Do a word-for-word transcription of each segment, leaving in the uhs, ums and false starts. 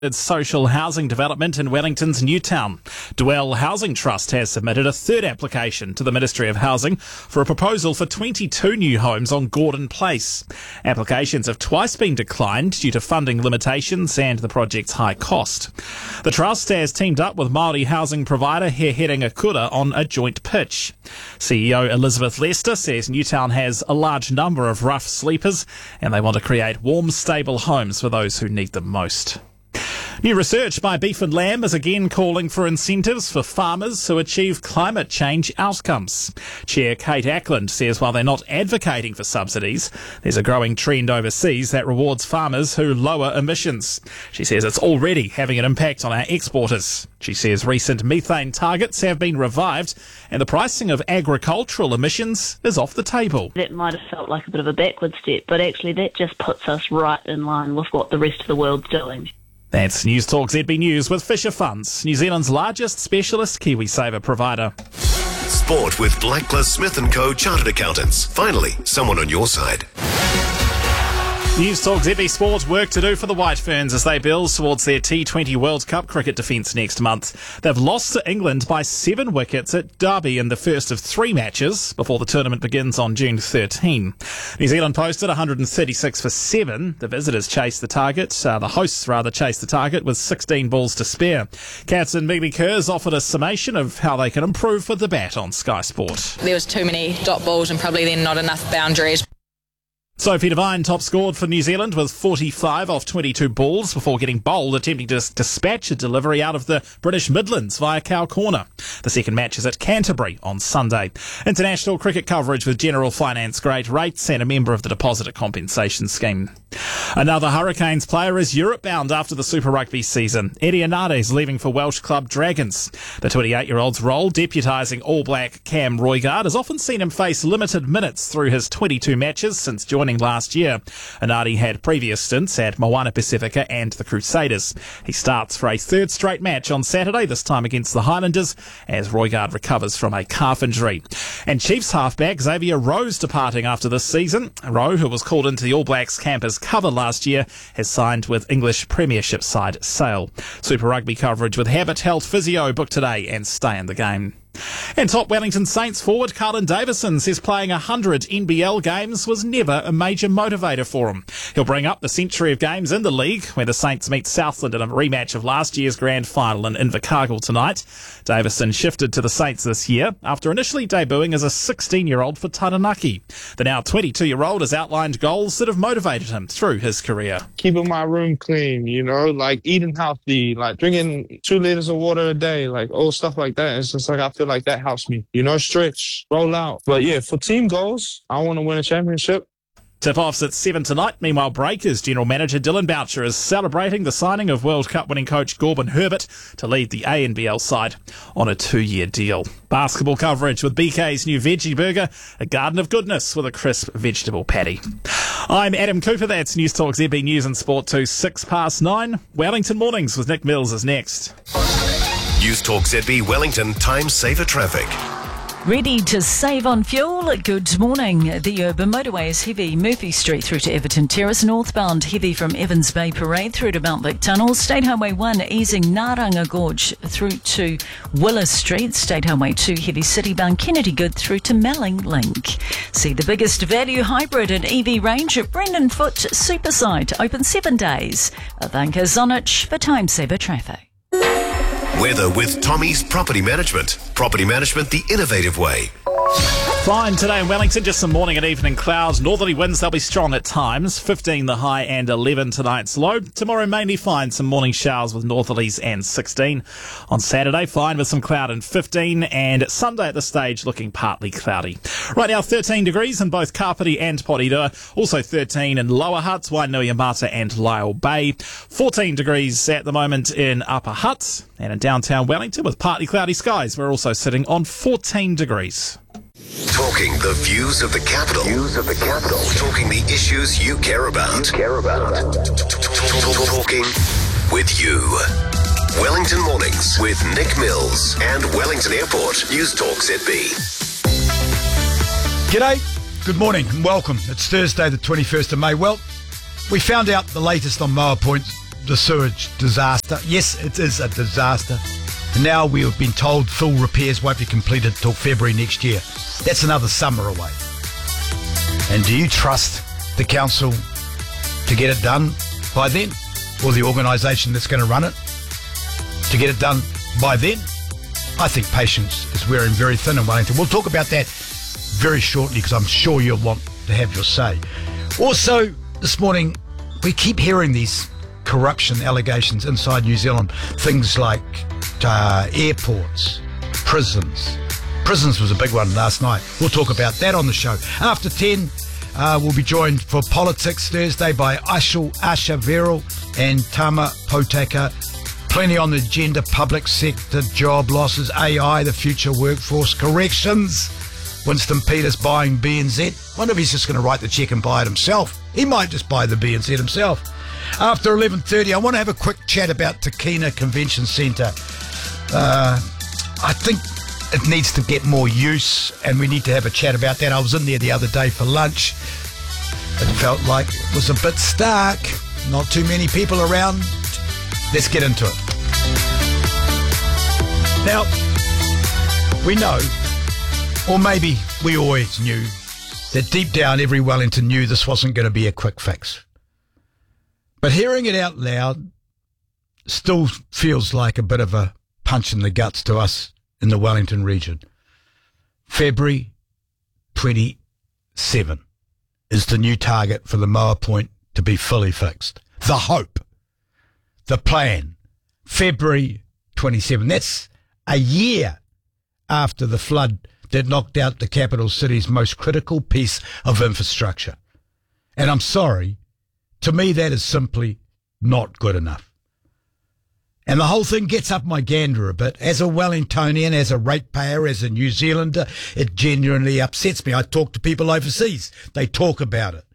It's social housing development in Wellington's Newtown. Dwell Housing Trust has submitted a third application to the Ministry of Housing for a proposal for twenty-two new homes on Gordon Place. Applications have twice been declined due to funding limitations and the project's high cost. The trust has teamed up with Māori housing provider He Heranga Kura on a joint pitch. C E O Elizabeth Lester says Newtown has a large number of rough sleepers and they want to create warm, stable homes for those who need them most. New research by Beef and Lamb is again calling for incentives for farmers who achieve climate change outcomes. Chair Kate Ackland says while they're not advocating for subsidies, there's a growing trend overseas that rewards farmers who lower emissions. She says it's already having an impact on our exporters. She says recent methane targets have been revived and the pricing of agricultural emissions is off the table. That might have felt like a bit of a backward step, but actually that just puts us right in line with what the rest of the world's doing. That's News Talk Z B News with Fisher Funds, New Zealand's largest specialist KiwiSaver provider. Sport with Blackler Smith and Co Chartered Accountants. Finally, someone on your side. News Talk Z B Sport, work to do for the White Ferns as they build towards their T twenty World Cup cricket defence next month. They've lost to England by seven wickets at Derby in the first of three matches before the tournament begins on June thirteenth. New Zealand posted one hundred thirty-six for seven. The visitors chased the target, uh, the hosts rather chased the target with sixteen balls to spare. Captain Miggy Kerrs offered a summation of how they can improve with the bat on Sky Sport. There was too many dot balls and probably then not enough boundaries. Sophie Devine top scored for New Zealand with forty-five off twenty-two balls before getting bowled, attempting to dispatch a delivery out of the British Midlands via Cow Corner. The second match is at Canterbury on Sunday. International cricket coverage with General Finance Great Rates and a member of the Deposit Compensation Scheme. Another Hurricanes player is Europe-bound after the Super Rugby season. Eddie Anade is leaving for Welsh club Dragons. The twenty-eight-year-old's role, deputising All Black Cam Roigard, has often seen him face limited minutes through his twenty-two matches since joining last year. Anade had previous stints at Moana Pacifica and the Crusaders. He starts for a third straight match on Saturday, this time against the Highlanders, as Roigard recovers from a calf injury. And Chiefs halfback Xavier Rowe's departing after this season. Rowe, who was called into the All Blacks camp as cover last year, has signed with English Premiership side Sale. Super Rugby coverage with Habit Health Physio booked today and stay in the game. And top Wellington Saints forward Carlin Davison says playing one hundred N B L games was never a major motivator for him. He'll bring up the century of games in the league, where the Saints meet Southland in a rematch of last year's grand final in Invercargill tonight. Davison shifted to the Saints this year after initially debuting as a sixteen-year-old for Taranaki. The now twenty-two-year-old has outlined goals that have motivated him through his career. Keeping my room clean, you know, like eating healthy, like drinking two liters of water a day, like all stuff like that. It's just like I feel like that helps me, you know, stretch, roll out. But yeah, for team goals, I want to win a championship. Tip-offs at seven tonight. Meanwhile, Breakers General Manager Dylan Boucher is celebrating the signing of World Cup winning coach Corbin Herbert to lead the A N B L side on a two-year deal. Basketball coverage with B K's new veggie burger, a garden of goodness with a crisp vegetable patty. I'm Adam Cooper. That's News Talk Z B News and Sport to six past nine. Wellington Mornings with Nick Mills is next. News Talk Z B Wellington Time Saver Traffic. Ready to save on fuel? Good morning. The urban motorway is heavy. Murphy Street through to Everton Terrace. Northbound heavy from Evans Bay Parade through to Mount Vic Tunnel. State Highway one easing Naranga Gorge through to Willis Street. State Highway two heavy citybound Kennedy Good through to Melling Link. See the biggest value hybrid and E V range at Brendan Foot Supersite. Open seven days. Ivanka Zonich for Time Saver Traffic. Weather with Tommy's Property Management. Property management the innovative way. Fine today in Wellington, just some morning and evening clouds. Northerly winds, they'll be strong at times. fifteen the high and eleven tonight's low. Tomorrow mainly fine, some morning showers with northerlies and sixteen. On Saturday, fine with some cloud and fifteen. And Sunday at this stage looking partly cloudy. Right now, thirteen degrees in both Kapiti and Porirua. Also thirteen in Lower Hutt, Wainuiomata and Lyell Bay. fourteen degrees at the moment in Upper Hutt. And in downtown Wellington with partly cloudy skies, we're also sitting on fourteen degrees. Talking the views of the capital. Views of the capital. Talking the issues you care about. You care about. Talking with you. Wellington Mornings with Nick Mills and Wellington Airport. News Talk Z B. G'day, good morning and welcome. It's Thursday the twenty-first of May. Well, we found out the latest on Moa Point the sewage disaster. Yes, it is a disaster. And now we have been told full repairs won't be completed till February next year. That's another summer away. And do you trust the council to get it done by then? Or the organisation that's going to run it to get it done by then? I think patience is wearing very thin in Wellington. We'll talk about that very shortly because I'm sure you'll want to have your say. Also, this morning, we keep hearing these corruption allegations inside New Zealand. Things like uh, airports, prisons. Prisons was a big one last night. We'll talk about that on the show. After ten, uh, we'll be joined for Politics Thursday by Ashil Asha Veril and Tama Potaka. Plenty on the agenda, public sector, job losses, A I, the future workforce, corrections. Winston Peters buying B N Z. Wonder if he's just going to write the cheque and buy it himself. He might just buy the B N Z himself. After eleven thirty, I want to have a quick chat about Takina Convention Centre. Uh, I think it needs to get more use, and we need to have a chat about that. I was in there the other day for lunch. It felt like it was a bit stark. Not too many people around. Let's get into it. Now, we know, or maybe we always knew, that deep down every Wellington knew this wasn't going to be a quick fix. But hearing it out loud still feels like a bit of a punch in the guts to us in the Wellington region. February twenty-seven is the new target for the Moa Point to be fully fixed. The hope, the plan, February twenty-seven. That's a year after the flood that knocked out the capital city's most critical piece of infrastructure. And I'm sorry, to me that is simply not good enough. And the whole thing gets up my gander a bit. As a Wellingtonian, as a ratepayer, as a New Zealander, it genuinely upsets me. I talk to people overseas. They talk about it.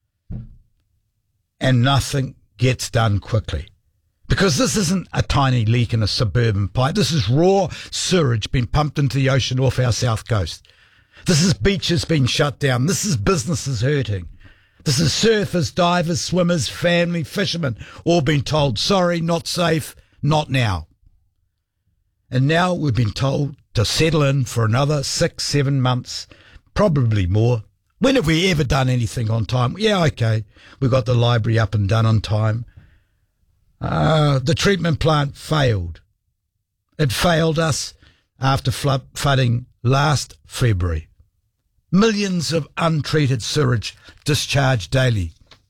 And nothing gets done quickly. Because this isn't a tiny leak in a suburban pipe. This is raw sewage being pumped into the ocean off our south coast. This is beaches being shut down. This is businesses hurting. This is surfers, divers, swimmers, family, fishermen, all being told, sorry, not safe, not now. And now we've been told to settle in for another six, seven months, probably more. When have we ever done anything on time? Yeah, okay, we got the library up and done on time. Uh, the treatment plant failed. It failed us after flood, flooding last February. Millions of untreated sewage discharged daily.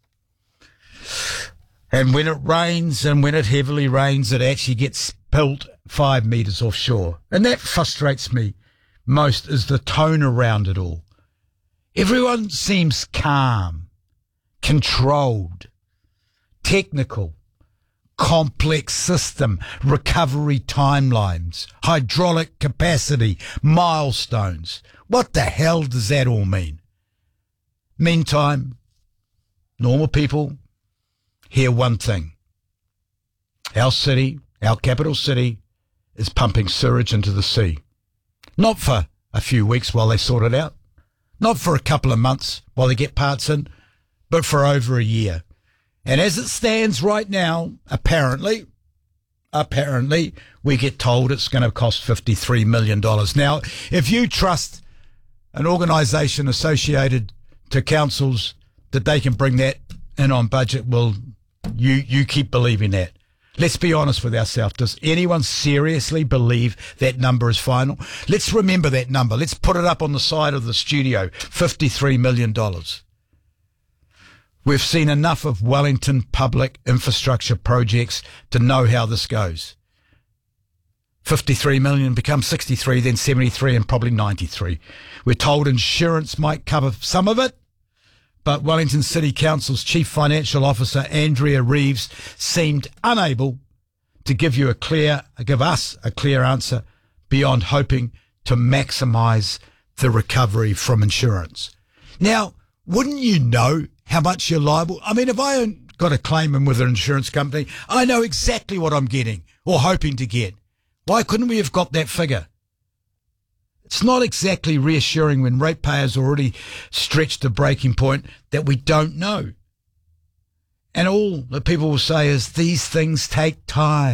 And when it rains and when it heavily rains, it actually gets spilt five metres offshore. And that frustrates me most is the tone around it all. Everyone seems calm, controlled, technical, complex system, recovery timelines, hydraulic capacity, milestones. What the hell does that all mean? Meantime, normal people hear one thing. Our city, our capital city, is pumping sewage into the sea. Not for a few weeks while they sort it out. Not for a couple of months while they get parts in, but for over a year. And as it stands right now, apparently, apparently, we get told it's going to cost fifty-three million dollars. Now, if you trust an organisation associated to councils that they can bring that in on budget, well, you, you keep believing that. Let's be honest with ourselves. Does anyone seriously believe that number is final? Let's remember that number. Let's put it up on the side of the studio, fifty-three million dollars. We've seen enough of Wellington public infrastructure projects to know how this goes. fifty-three million becomes sixty-three, then seventy-three and probably ninety-three. We're told insurance might cover some of it, but Wellington City Council's Chief Financial Officer, Andrea Reeves, seemed unable to give you a clear, give us a clear answer beyond hoping to maximise the recovery from insurance. Now, wouldn't you know how much you're liable? I mean, if I got a claim in with an insurance company, I know exactly what I'm getting or hoping to get. Why couldn't we have got that figure? It's not exactly reassuring when ratepayers already stretched the breaking point that we don't know. And all that people will say is these things take time.